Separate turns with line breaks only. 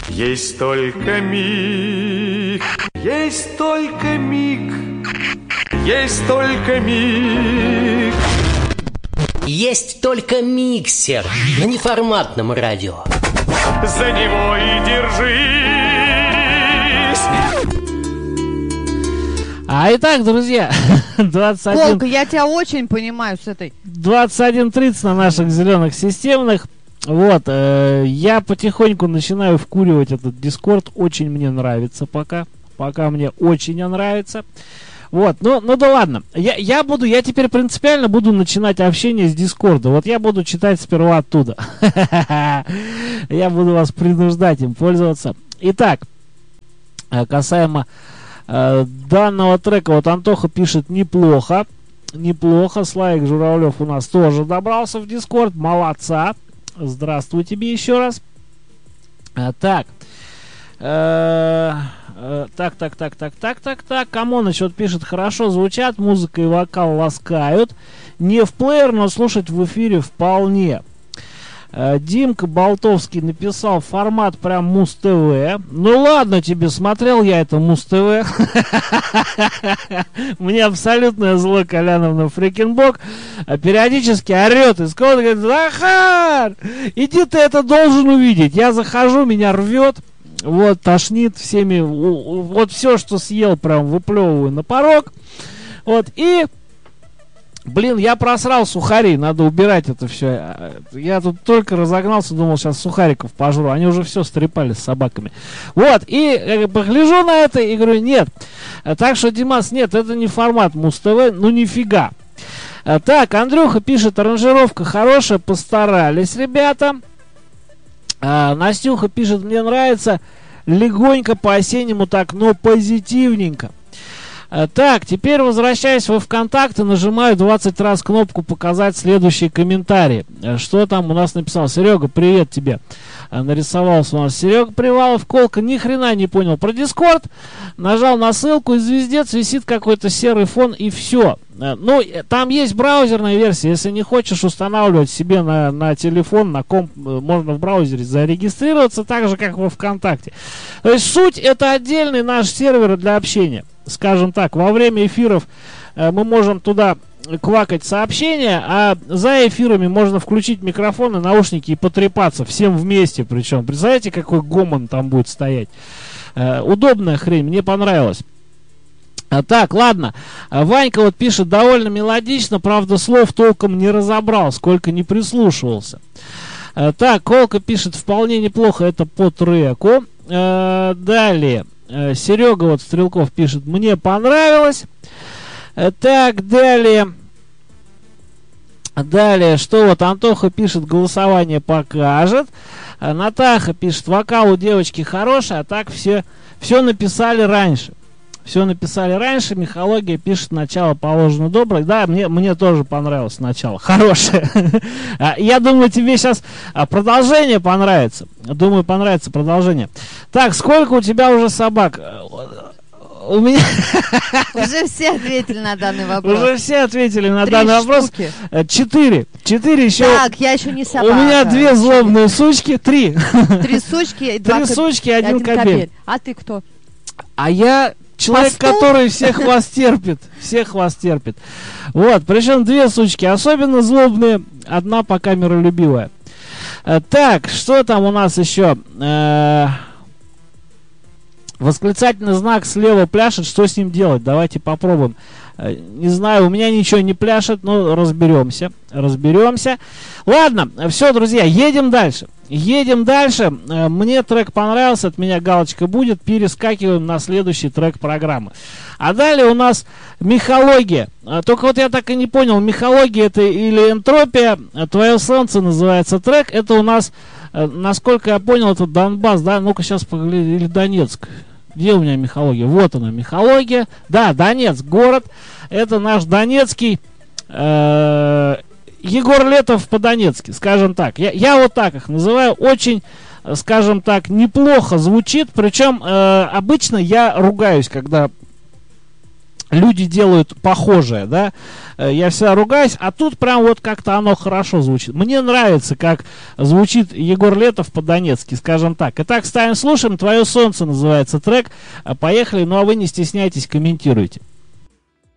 Есть только миг, есть только миг, есть только миг.
Есть только миксер на неформатном радио.
За него и держись.
Итак, друзья, 21...
Волк, я тебя очень понимаю с этой.
21:30 на наших зеленых системных. Вот, я потихоньку начинаю вкуривать этот Дискорд. Очень мне нравится пока. Пока мне очень не нравится. Вот, ну да ладно. Я теперь принципиально буду начинать общение с Дискорда. Вот я буду читать сперва оттуда. Я буду вас принуждать им пользоваться. Итак, касаемо данного трека, вот Антоха пишет: неплохо. Неплохо. Славик Журавлев у нас тоже добрался в Дискорд. Молодца. Здравствуй тебе еще раз. Так. Так. Камоныч вот пишет: хорошо звучат, музыка и вокал ласкают. Не в плеер, но слушать в эфире вполне. Димка Болтовский написал: формат прям Муз-ТВ. Ну ладно тебе, смотрел я это Муз-ТВ. Мне абсолютно зло Коляновна Фрикенбок периодически орет из комнаты, говорит: Захар, иди, ты это должен увидеть. Я захожу, меня рвет, вот, тошнит всеми, вот все, что съел, прям выплевываю на порог. Вот, и... Блин, я просрал сухари, надо убирать это все. Я тут только разогнался, думал, сейчас сухариков пожру. Они уже все стрепали с собаками. Вот, и погляжу на это и говорю: нет. Так что, Димас, нет, это не формат Муз-ТВ, ну нифига. Так, Андрюха пишет: аранжировка хорошая, постарались ребята. Настюха пишет: мне нравится, легонько по-осеннему так, но позитивненько. Так, теперь возвращаюсь во ВКонтакте, нажимаю 20 раз кнопку «Показать следующий комментарий». Что там у нас написал? Серега, привет тебе. Нарисовался у нас Серега Привалов. Колка ни хрена не понял про Дискорд. Нажал на ссылку, и звездец висит какой-то серый фон, и все. Ну, там есть браузерная версия. Если не хочешь устанавливать себе на телефон, на комп, можно в браузере зарегистрироваться, так же, как во ВКонтакте. То есть суть — это отдельный наш сервер для общения. Скажем так, во время эфиров мы можем туда квакать сообщения, а за эфирами можно включить микрофоны, наушники и потрепаться всем вместе. Причем, представляете, какой гомон там будет стоять. Удобная хрень, мне понравилось. Так, ладно. Ванька вот пишет: довольно мелодично, правда слов толком не разобрал, сколько не прислушивался. Так, Колка пишет: вполне неплохо, это по треку. Далее. Серега вот Стрелков пишет: мне понравилось. Так, далее. Далее, что вот Антоха пишет: голосование покажет. Натаха пишет: вокал у девочки хороший, а так все написали раньше. Все написали раньше. Михология пишет: начало положено доброе. Да, мне тоже понравилось начало. Хорошее. Я думаю, тебе сейчас продолжение понравится. Думаю, понравится продолжение. Так, сколько у тебя уже собак? У меня...
Уже все ответили на данный вопрос.
Уже все ответили на данный вопрос. 4. 4 еще.
Так, я еще не собака.
У меня 2 злобные сучки. 3.
3 сучки и 2
3 сучки, 1 кобель.
А ты кто?
А я... Человек, который всех вас терпит. Всех вас терпит. Вот, причем 2 сучки особенно злобные, 1 пока миролюбивая. Так, что там у нас еще? Восклицательный знак слева пляшет. Что с ним делать? Давайте попробуем. Не знаю, у меня ничего не пляшет, но разберемся. Разберемся. Ладно, все, друзья, едем дальше. Едем дальше. Мне трек понравился, от меня галочка будет. Перескакиваем на следующий трек программы. А далее у нас мифология. Только вот я так и не понял, мифология это или энтропия. Твое солнце называется трек. Это у нас, насколько я понял, это Донбасс, да? Ну-ка сейчас погляди, или Донецк. Где у меня мифология? Вот она, мифология. Да, Донецк, город. Это наш донецкий Егор Летов по-донецки, скажем так. Я вот так их называю. Очень, скажем так, неплохо звучит. Причем обычно я ругаюсь, когда люди делают похожее, да, я всегда ругаюсь, а тут прям вот как-то оно хорошо звучит. Мне нравится, как звучит Егор Летов по-донецки, скажем так. Итак, ставим, слушаем. «Твое солнце» называется трек. Поехали, ну а вы не стесняйтесь, комментируйте.